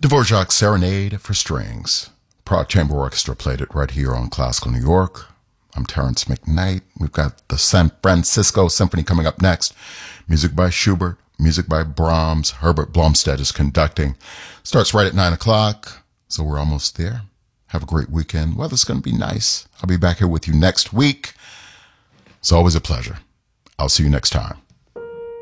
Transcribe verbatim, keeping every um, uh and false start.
Dvorak Serenade for Strings. Prague Chamber Orchestra played it right here on Classical New York. I'm Terrence McKnight. We've got the San Francisco Symphony coming up next. Music by Schubert, music by Brahms. Herbert Blomstedt is conducting. Starts right at nine o'clock, so we're almost there. Have a great weekend. Weather's going to be nice. I'll be back here with you next week. It's always a pleasure. I'll see you next time.